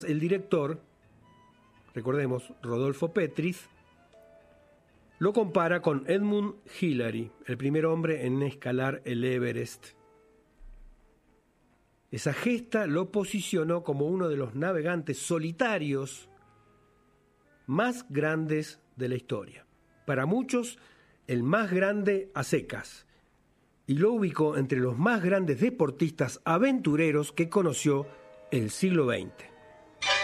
El director, recordemos, Rodolfo Petris, lo compara con Edmund Hillary, el primer hombre en escalar el Everest. Esa gesta lo posicionó como uno de los navegantes solitarios más grandes de la historia. Para muchos, el más grande a secas, y lo ubicó entre los más grandes deportistas aventureros que conoció el siglo XX.